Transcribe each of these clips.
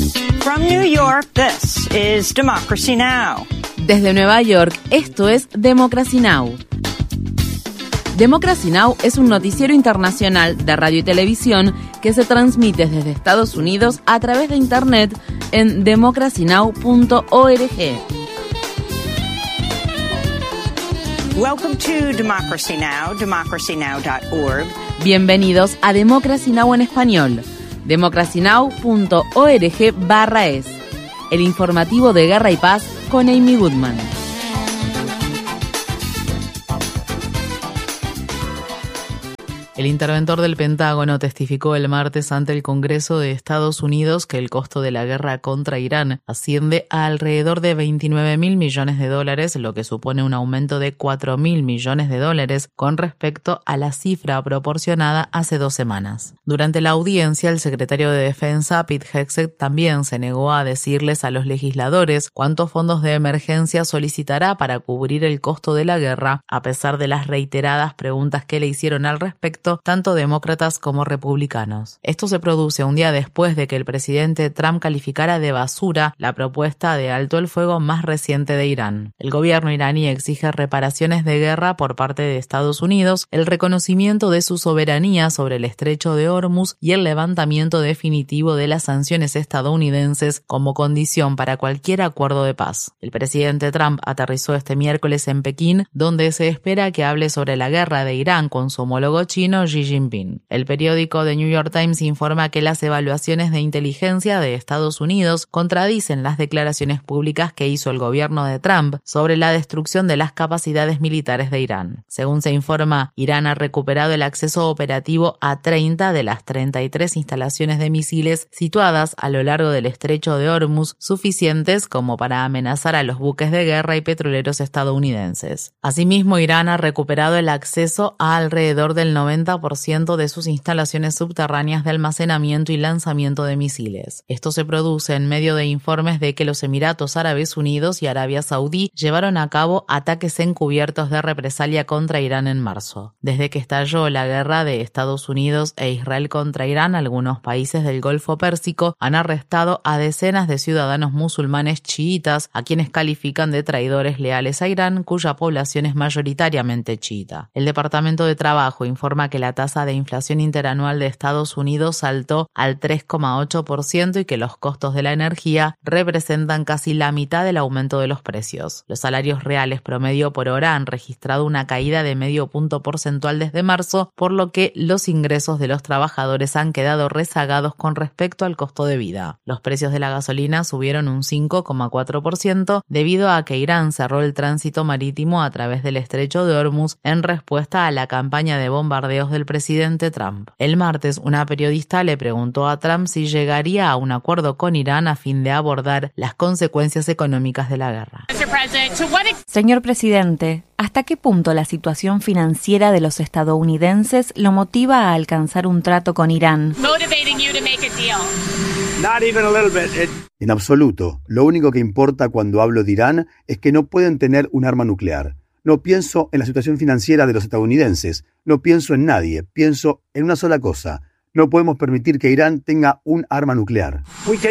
From New York, this is Democracy Now! Desde Nueva York, esto es Democracy Now! Democracy Now! Es un noticiero internacional de radio y televisión que se transmite desde Estados Unidos a través de Internet en democracynow.org. Welcome to Democracy Now!, democracynow.org. Bienvenidos a Democracy Now! En español, democracynow.org/es, el informativo de Guerra y Paz con Amy Goodman. El interventor del Pentágono testificó el martes ante el Congreso de Estados Unidos que el costo de la guerra contra Irán asciende a alrededor de $29.000 millones, lo que supone un aumento de $4.000 millones con respecto a la cifra proporcionada hace 2 semanas. Durante la audiencia, el secretario de Defensa, Pete Hegseth, también se negó a decirles a los legisladores cuántos fondos de emergencia solicitará para cubrir el costo de la guerra, a pesar de las reiteradas preguntas que le hicieron al respecto tanto demócratas como republicanos. Esto se produce un día después de que el presidente Trump calificara de basura la propuesta de alto el fuego más reciente de Irán. El gobierno iraní exige reparaciones de guerra por parte de Estados Unidos, el reconocimiento de su soberanía sobre el estrecho de Hormuz y el levantamiento definitivo de las sanciones estadounidenses como condición para cualquier acuerdo de paz. El presidente Trump aterrizó este miércoles en Pekín, donde se espera que hable sobre la guerra de Irán con su homólogo chino Xi Jinping. El periódico The New York Times informa que las evaluaciones de inteligencia de Estados Unidos contradicen las declaraciones públicas que hizo el gobierno de Trump sobre la destrucción de las capacidades militares de Irán. Según se informa, Irán ha recuperado el acceso operativo a 30 de las 33 instalaciones de misiles situadas a lo largo del estrecho de Hormuz, suficientes como para amenazar a los buques de guerra y petroleros estadounidenses. Asimismo, Irán ha recuperado el acceso a alrededor del 90% de sus instalaciones subterráneas de almacenamiento y lanzamiento de misiles. Esto se produce en medio de informes de que los Emiratos Árabes Unidos y Arabia Saudí llevaron a cabo ataques encubiertos de represalia contra Irán en marzo. Desde que estalló la guerra de Estados Unidos e Israel contra Irán, algunos países del Golfo Pérsico han arrestado a decenas de ciudadanos musulmanes chiitas, a quienes califican de traidores leales a Irán, cuya población es mayoritariamente chiita. El Departamento de Trabajo informa que la tasa de inflación interanual de Estados Unidos saltó al 3,8% y que los costos de la energía representan casi la mitad del aumento de los precios. Los salarios reales promedio por hora han registrado una caída de medio punto porcentual desde marzo, por lo que los ingresos de los trabajadores han quedado rezagados con respecto al costo de vida. Los precios de la gasolina subieron un 5,4% debido a que Irán cerró el tránsito marítimo a través del estrecho de Hormuz en respuesta a la campaña de bombardeos del presidente Trump. El martes, una periodista le preguntó a Trump si llegaría a un acuerdo con Irán a fin de abordar las consecuencias económicas de la guerra. Señor presidente, ¿hasta qué punto la situación financiera de los estadounidenses lo motiva a alcanzar un trato con Irán? En absoluto. Lo único que importa cuando hablo de Irán es que no pueden tener un arma nuclear. No pienso en la situación financiera de los estadounidenses, no pienso en nadie, pienso en una sola cosa. No podemos permitir que Irán tenga un arma nuclear.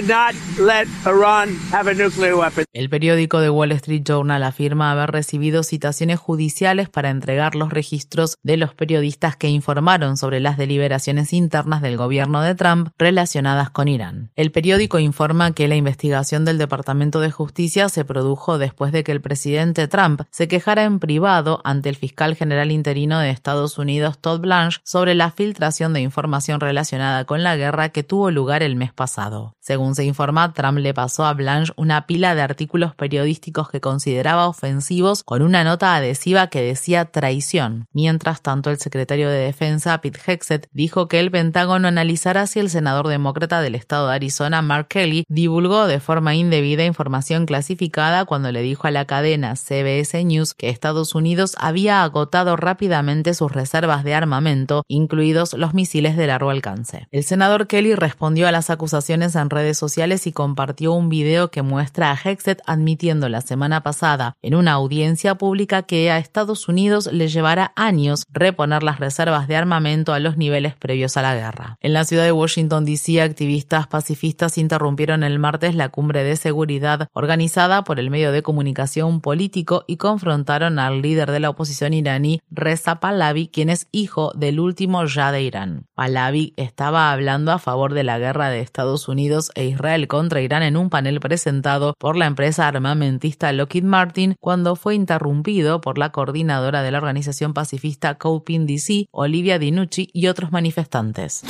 El periódico The Wall Street Journal afirma haber recibido citaciones judiciales para entregar los registros de los periodistas que informaron sobre las deliberaciones internas del gobierno de Trump relacionadas con Irán. El periódico informa que la investigación del Departamento de Justicia se produjo después de que el presidente Trump se quejara en privado ante el fiscal general interino de Estados Unidos, Todd Blanche, sobre la filtración de información relacionada con la guerra que tuvo lugar el mes pasado. Según se informa, Trump le pasó a Blanche una pila de artículos periodísticos que consideraba ofensivos con una nota adhesiva que decía traición. Mientras tanto, el secretario de Defensa, Pete Hegseth, dijo que el Pentágono analizará si el senador demócrata del estado de Arizona, Mark Kelly, divulgó de forma indebida información clasificada cuando le dijo a la cadena CBS News que Estados Unidos había agotado rápidamente sus reservas de armamento, incluidos los misiles de largo alcance alcance. El senador Kelly respondió a las acusaciones en redes sociales y compartió un video que muestra a Hegseth admitiendo la semana pasada en una audiencia pública que a Estados Unidos le llevará años reponer las reservas de armamento a los niveles previos a la guerra. En la ciudad de Washington, D.C., activistas pacifistas interrumpieron el martes la cumbre de seguridad organizada por el medio de comunicación político y confrontaron al líder de la oposición iraní, Reza Pahlavi, quien es hijo del último Shah de Irán. Pahlavi estaba hablando a favor de la guerra de Estados Unidos e Israel contra Irán en un panel presentado por la empresa armamentista Lockheed Martin cuando fue interrumpido por la coordinadora de la organización pacifista COPIN DC, Olivia Dinucci, y otros manifestantes.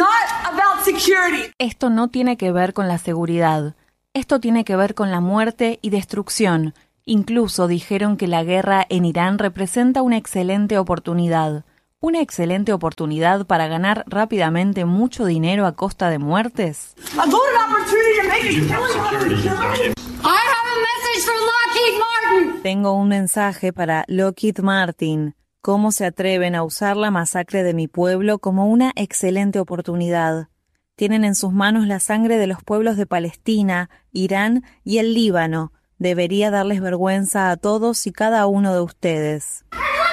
Esto no tiene que ver con la seguridad. Esto tiene que ver con la muerte y destrucción. Incluso dijeron que la guerra en Irán representa una excelente oportunidad. ¿Una excelente oportunidad para ganar rápidamente mucho dinero a costa de muertes? Tengo un mensaje para Lockheed Martin. ¿Cómo se atreven a usar la masacre de mi pueblo como una excelente oportunidad? Tienen en sus manos la sangre de los pueblos de Palestina, Irán y el Líbano. Debería darles vergüenza a todos y cada uno de ustedes.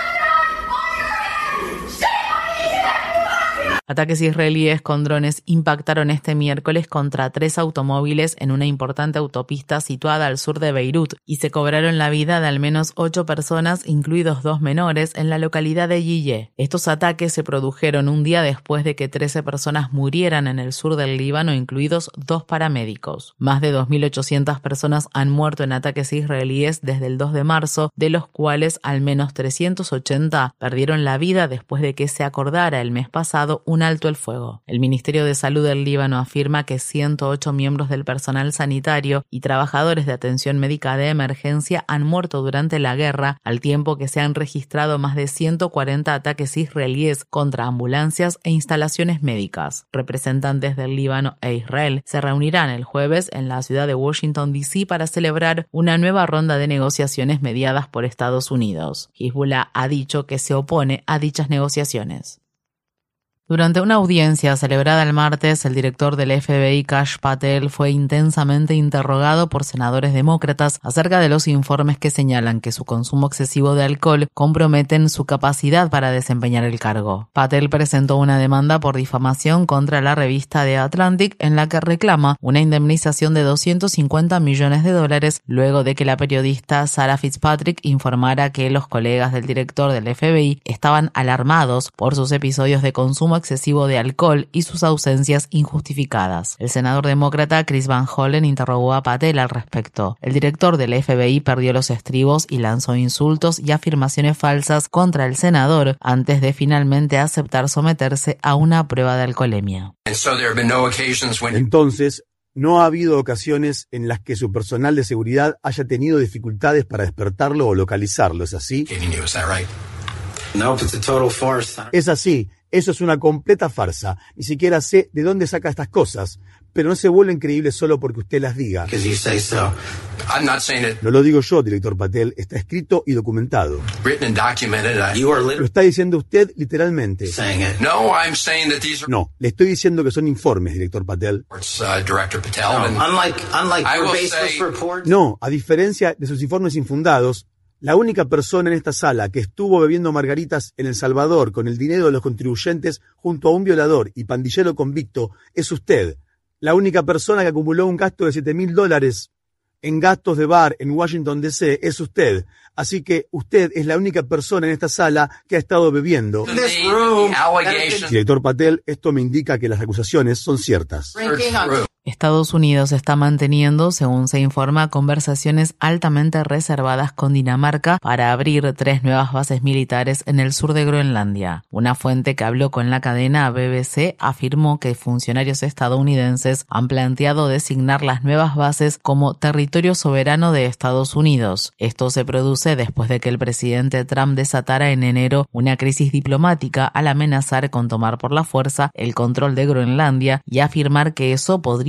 Ataques israelíes con drones impactaron este miércoles contra 3 automóviles en una importante autopista situada al sur de Beirut y se cobraron la vida de al menos 8 personas, incluidos 2 menores, en la localidad de Yiyeh. Estos ataques se produjeron un día después de que 13 personas murieran en el sur del Líbano, incluidos 2 paramédicos. Más de 2.800 personas han muerto en ataques israelíes desde el 2 de marzo, de los cuales al menos 380 perdieron la vida después de que se acordara el mes pasado un alto el fuego. El Ministerio de Salud del Líbano afirma que 108 miembros del personal sanitario y trabajadores de atención médica de emergencia han muerto durante la guerra, al tiempo que se han registrado más de 140 ataques israelíes contra ambulancias e instalaciones médicas. Representantes del Líbano e Israel se reunirán el jueves en la ciudad de Washington, D.C. para celebrar una nueva ronda de negociaciones mediadas por Estados Unidos. Hezbollah ha dicho que se opone a dichas negociaciones. Durante una audiencia celebrada el martes, el director del FBI, Kash Patel, fue intensamente interrogado por senadores demócratas acerca de los informes que señalan que su consumo excesivo de alcohol comprometen su capacidad para desempeñar el cargo. Patel presentó una demanda por difamación contra la revista The Atlantic en la que reclama una indemnización de $250 millones luego de que la periodista Sarah Fitzpatrick informara que los colegas del director del FBI estaban alarmados por sus episodios de consumo excesivo de alcohol y sus ausencias injustificadas. El senador demócrata Chris Van Hollen interrogó a Patel al respecto. El director del FBI perdió los estribos y lanzó insultos y afirmaciones falsas contra el senador antes de finalmente aceptar someterse a una prueba de alcoholemia. Entonces, no ha habido ocasiones en las que su personal de seguridad haya tenido dificultades para despertarlo o localizarlo, ¿es así? Es así. Eso es una completa farsa. Ni siquiera sé de dónde saca estas cosas, pero no se vuelven creíbles solo porque usted las diga. No lo digo yo, director Patel, está escrito y documentado. Lo está diciendo usted literalmente. No, le estoy diciendo que son informes, director Patel. No, a diferencia de sus informes infundados, la única persona en esta sala que estuvo bebiendo margaritas en El Salvador con el dinero de los contribuyentes junto a un violador y pandillero convicto es usted. La única persona que acumuló un gasto de $7,000 en gastos de bar en Washington, D.C. es usted. Así que usted es la única persona en esta sala que ha estado bebiendo. Director Patel, esto me indica que las acusaciones son ciertas. Estados Unidos está manteniendo, según se informa, conversaciones altamente reservadas con Dinamarca para abrir 3 nuevas bases militares en el sur de Groenlandia. Una fuente que habló con la cadena BBC afirmó que funcionarios estadounidenses han planteado designar las nuevas bases como territorio soberano de Estados Unidos. Esto se produce después de que el presidente Trump desatara en enero una crisis diplomática al amenazar con tomar por la fuerza el control de Groenlandia y afirmar que eso podría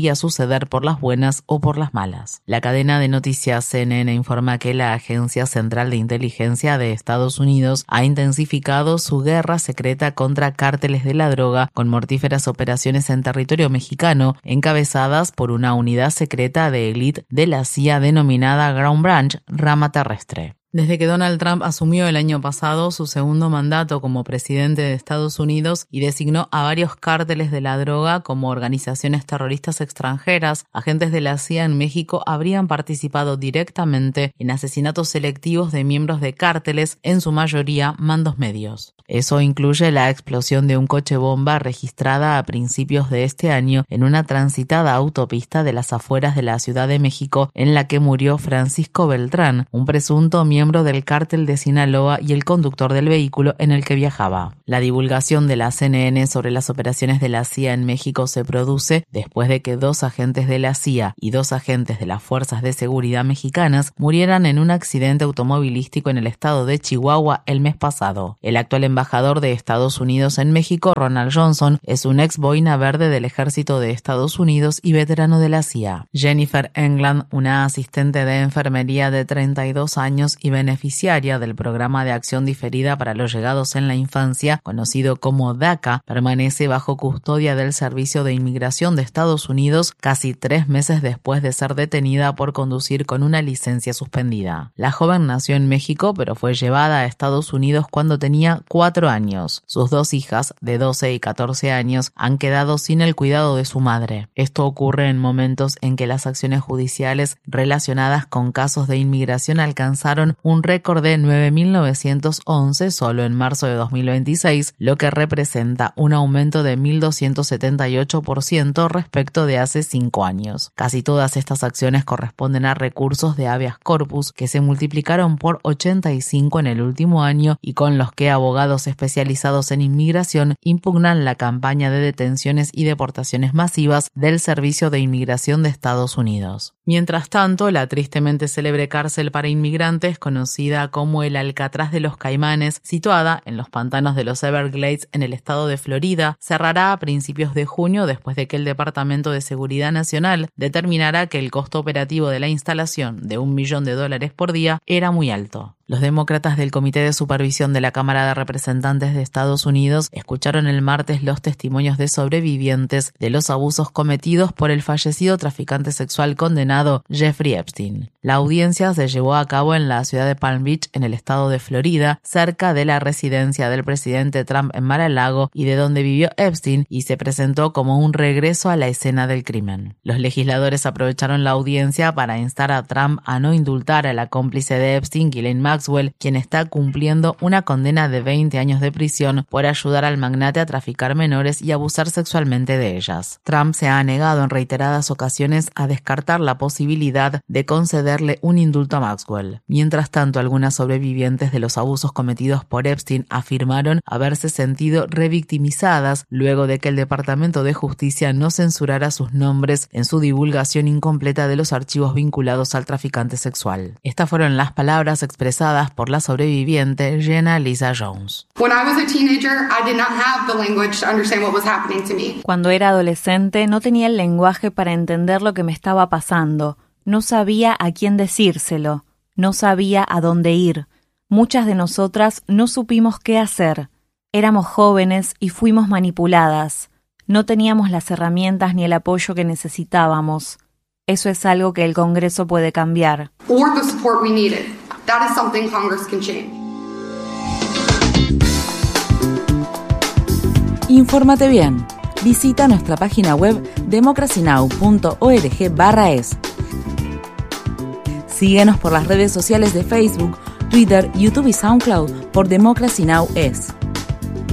podía suceder por las buenas o por las malas. La cadena de noticias CNN informa que la Agencia Central de Inteligencia de Estados Unidos ha intensificado su guerra secreta contra cárteles de la droga con mortíferas operaciones en territorio mexicano encabezadas por una unidad secreta de élite de la CIA denominada Ground Branch, rama terrestre. Desde que Donald Trump asumió el año pasado su segundo mandato como presidente de Estados Unidos y designó a varios cárteles de la droga como organizaciones terroristas extranjeras, agentes de la CIA en México habrían participado directamente en asesinatos selectivos de miembros de cárteles, en su mayoría mandos medios. Eso incluye la explosión de un coche bomba registrada a principios de este año en una transitada autopista de las afueras de la Ciudad de México en la que murió Francisco Beltrán, un presunto miembro del cártel de Sinaloa y el conductor del vehículo en el que viajaba. La divulgación de la CNN sobre las operaciones de la CIA en México se produce después de que 2 agentes de la CIA y 2 agentes de las Fuerzas de Seguridad mexicanas murieran en un accidente automovilístico en el estado de Chihuahua el mes pasado. El actual embajador de Estados Unidos en México, Ronald Johnson, es un ex boina verde del Ejército de Estados Unidos y veterano de la CIA. Jennifer England, una asistente de enfermería de 32 años y beneficiaria del Programa de Acción Diferida para los Llegados en la Infancia, conocido como DACA, permanece bajo custodia del Servicio de Inmigración de Estados Unidos casi 3 meses después de ser detenida por conducir con una licencia suspendida. La joven nació en México, pero fue llevada a Estados Unidos cuando tenía 4 años. Sus 2 hijas, de 12 y 14 años, han quedado sin el cuidado de su madre. Esto ocurre en momentos en que las acciones judiciales relacionadas con casos de inmigración alcanzaron un récord de 9.911 solo en marzo de 2026, lo que representa un aumento de 1.278% respecto de hace 5 años. Casi todas estas acciones corresponden a recursos de habeas corpus que se multiplicaron por 85 en el último año y con los que abogados especializados en inmigración impugnan la campaña de detenciones y deportaciones masivas del Servicio de Inmigración de Estados Unidos. Mientras tanto, la tristemente célebre cárcel para inmigrantes, conocida como el Alcatraz de los Caimanes, situada en los pantanos de los Everglades en el estado de Florida, cerrará a principios de junio después de que el Departamento de Seguridad Nacional determinara que el costo operativo de la instalación de $1 millón por día era muy alto. Los demócratas del Comité de Supervisión de la Cámara de Representantes de Estados Unidos escucharon el martes los testimonios de sobrevivientes de los abusos cometidos por el fallecido traficante sexual condenado Jeffrey Epstein. La audiencia se llevó a cabo en la ciudad de Palm Beach, en el estado de Florida, cerca de la residencia del presidente Trump en Mar-a-Lago y de donde vivió Epstein, y se presentó como un regreso a la escena del crimen. Los legisladores aprovecharon la audiencia para instar a Trump a no indultar a la cómplice de Epstein, Ghislaine Maxwell, quien está cumpliendo una condena de 20 años de prisión por ayudar al magnate a traficar menores y abusar sexualmente de ellas. Trump se ha negado en reiteradas ocasiones a descartar la posibilidad de concederle un indulto a Maxwell. Mientras tanto, algunas sobrevivientes de los abusos cometidos por Epstein afirmaron haberse sentido revictimizadas luego de que el Departamento de Justicia no censurara sus nombres en su divulgación incompleta de los archivos vinculados al traficante sexual. Estas fueron las palabras expresadas por la sobreviviente Jenna Lisa Jones. Cuando era adolescente no tenía el lenguaje para entender lo que me estaba pasando. No sabía a quién decírselo. No sabía a dónde ir. Muchas de nosotras no supimos qué hacer. Éramos jóvenes y fuimos manipuladas. No teníamos las herramientas ni el apoyo que necesitábamos. Eso es algo que el Congreso puede cambiar. Infórmate bien. Visita nuestra página web democracynow.org/es. Síguenos por las redes sociales de Facebook, Twitter, YouTube y SoundCloud por Democracy Now! Es.